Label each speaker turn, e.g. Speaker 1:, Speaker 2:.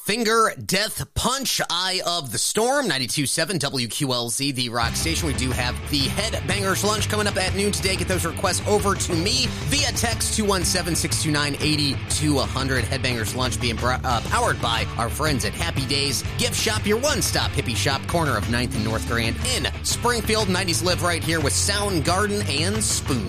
Speaker 1: Finger Death Punch, Eye of the Storm, 92.7 WQLZ, the rock station. We do have the Headbangers Lunch coming up at noon today. Get those requests over to me via text 217-629-8200. Headbangers Lunch being powered by our friends at Happy Days Gift Shop, your one-stop hippie shop, corner of 9th and North Grand in Springfield. 90s live right here with Soundgarden and Spoon.